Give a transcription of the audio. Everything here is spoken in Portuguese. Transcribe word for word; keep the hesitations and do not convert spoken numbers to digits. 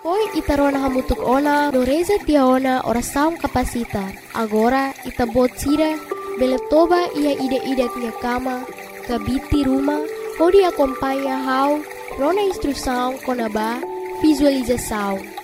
Poi itarona hamutuk ona no reza tiaona oração capacita. Agora itabot sira beletoba ia ida-ida minha cama, kabiti rumah, pode acompanha how rona instrução konaba visualização.